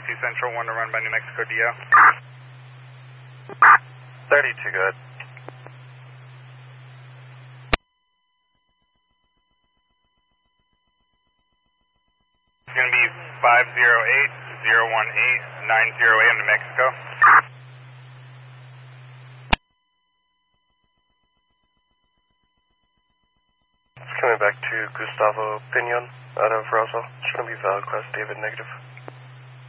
32 Central, 1 to run by New Mexico DO. 32, good. It's going to be 508-018-90 AM New Mexico. It's coming back to Gustavo Pinon out of Roswell. It's going to be valid class David negative.